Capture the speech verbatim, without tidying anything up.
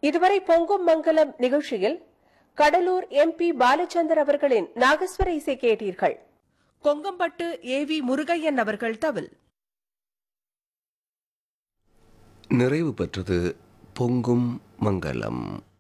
இதுவரை பொங்கும் மங்கலம் நிகழ்ச்சியில் கடலூர் எம்பி பாலச்சந்தர் அவர்களின் நாகஸ்வர இசை கேட்டீர்கள். கொங்கம்பட்டு ஏ வி முருகையன் அவர்கள் தவில். நிறைவு பெற்றது பொங்கும் மங்கலம்.